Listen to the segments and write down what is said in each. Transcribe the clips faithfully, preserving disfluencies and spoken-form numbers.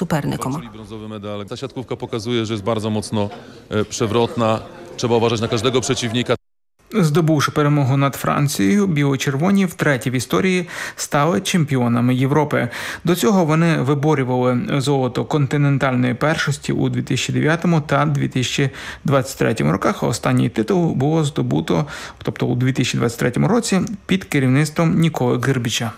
суперником. Brązowy medal. Ta siatkówka pokazuje, że jest bardzo mocno przewrotna. Trzeba uważać na każdego przeciwnika. Здобувши перемогу над Францією, біло-червоні втретє в історії стали чемпіонами Європи. До цього вони виборювали золото континентальної першості у дві тисячі дев'ятому та дві тисячі двадцять третьому роках. Останній титул було здобуто, тобто у дві тисячі двадцять третьому році, під керівництвом Ніколи Гирбіча.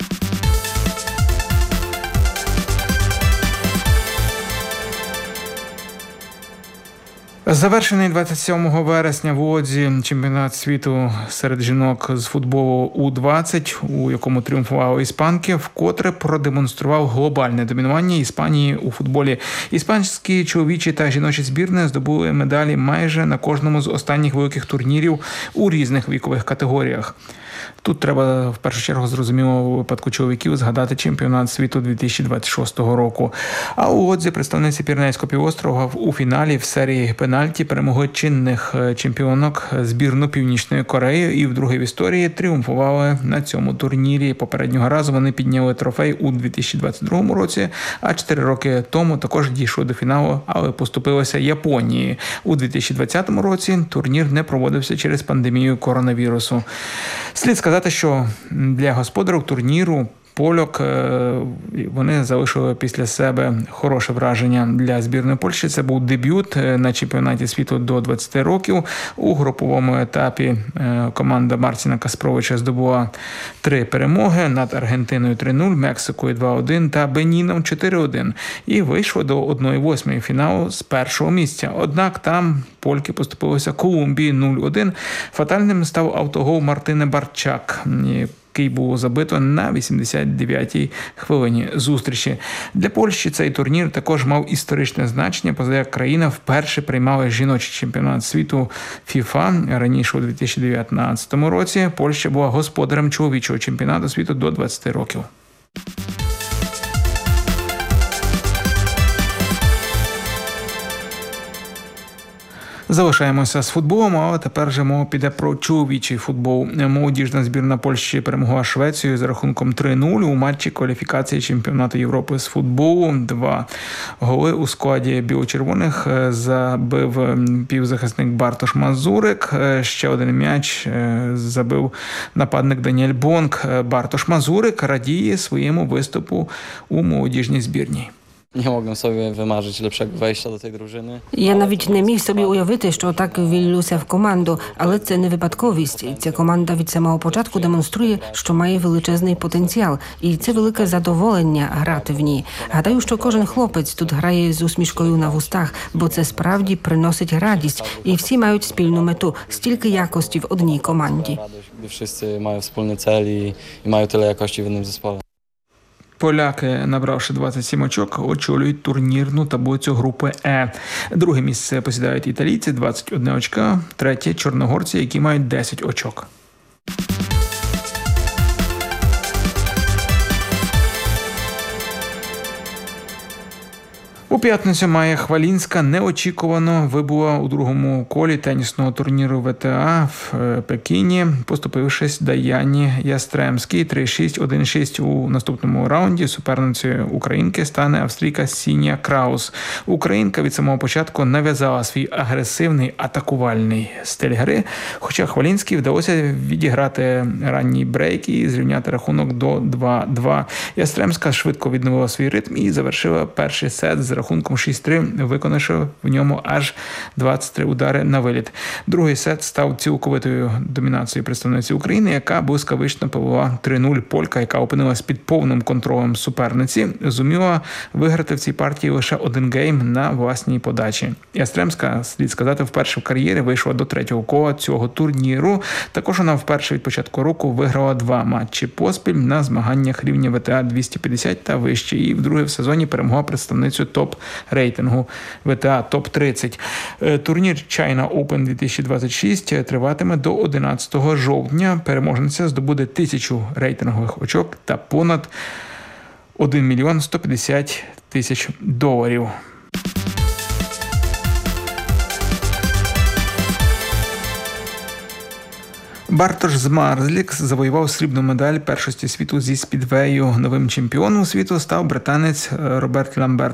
Завершений двадцять сьомого вересня в Лодзі чемпіонат світу серед жінок з футболу У двадцять, у якому тріумфували іспанки, вкотре продемонстрував глобальне домінування Іспанії у футболі. Іспанські чоловічі та жіночі збірні здобули медалі майже на кожному з останніх великих турнірів у різних вікових категоріях. Тут треба в першу чергу, зрозуміло, у випадку чоловіків згадати чемпіонат світу дві тисячі двадцять шостого року. А у Лодзі представниці Піренейського півострова у фіналі в серії пенальті перемогли чинних чемпіонок збірну Північної Кореї і вдруге в історії тріумфували на цьому турнірі. Попереднього разу вони підняли трофей у дві тисячі двадцять другому році, а чотири роки тому також дійшли до фіналу, але поступилися Японії. У дві тисячі двадцятому році турнір не проводився через пандемію коронавірусу. Слід сказати, що для господарок турніру польок вони залишили після себе хороше враження для збірної Польщі. Це був дебют на чемпіонаті світу до двадцяти років. У груповому етапі команда Марціна Каспровича здобула три перемоги над Аргентиною три нуль, Мексикою два один та Беніном чотири один. І вийшло до одної восьмої фіналу з першого місця. Однак там польки поступилися Колумбії нуль один. Фатальним став автогол Мартини Барчак, який було забито на вісімдесят дев'ятій хвилині зустрічі. Для Польщі цей турнір також мав історичне значення, поза як країна вперше приймала жіночий чемпіонат світу ФІФА. Раніше у дві тисячі дев'ятнадцятому році Польща була господарем чоловічого чемпіонату світу до двадцяти років. Залишаємося з футболом, але тепер же мова піде про чоловічий футбол. Молодіжна збірна Польщі перемогла Швецію за рахунком три нуль у матчі кваліфікації чемпіонату Європи з футболу. Два голи у складі біло-червоних забив півзахисник Бартош Мазурик. Ще один м'яч забив нападник Даніель Бонк. Бартош Мазурик радіє своєму виступу у молодіжній збірній. Nie mogłem sobie wymarzyć lepszego wejścia do tej drużyny. Я навіть не міг собі уявити, що так ввільнуся в команду, але це не випадковість. Ця команда від самого початку демонструє, що має величезний потенціал, і це велике задоволення грати в ній. Гадаю, що кожен хлопець тут грає з усмішкою на вустах, бо це справді приносить радість, і всі мають спільну мету, стільки якості в одній команді. Gdy wszyscy mają wspólny cel i, i mają tyle jakości w jednym zespole. Поляки, набравши двадцять сім очок, очолюють турнірну таблицю групи Е. Друге місце посідають італійці, двадцять одне очка. Третє – чорногорці, які мають десять очок. У п'ятницю Майя Хвалінська неочікувано вибула у другому колі тенісного турніру ВТА в Пекіні, поступившись Даяні Ястремській три шість - один шість. У наступному раунді суперницею українки стане австрійка Сінія Краус. Українка від самого початку нав'язала свій агресивний атакувальний стиль гри, хоча Хвалінській вдалося відіграти ранній брейк і зрівняти рахунок до два два. Ястремська швидко відновила свій ритм і завершила перший сет з рахунком шість три, виконавши в ньому аж двадцять три удари на виліт. Другий сет став цілковитою домінацією представниці України, яка блискавично повела три нуль. Полька, яка опинилась під повним контролем суперниці, зуміла виграти в цій партії лише один гейм на власній подачі. Ястремська, слід сказати, вперше в кар'єрі вийшла до третього кола цього турніру. Також вона вперше від початку року виграла два матчі поспіль на змаганнях рівня ВТА двісті п'ятдесят та вище. І вдруге в сезоні перемогла представницю топ-рейтингу ВТА топ тридцять. Турнір China Open дві тисячі двадцять шість триватиме до одинадцятого жовтня. Переможниця здобуде тисячу рейтингових очок та понад один мільйон сто п'ятдесят тисяч доларів. Бартош Змарзлік завоював срібну медаль першості світу зі спідвею. Новим чемпіоном світу став британець Роберт Ламберт